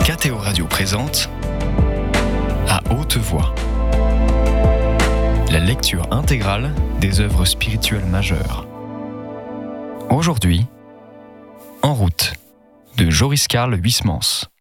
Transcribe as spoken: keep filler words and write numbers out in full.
K T O Radio présente À haute voix, la lecture intégrale des œuvres spirituelles majeures. Aujourd'hui, En route, de Joris Karl Huysmans.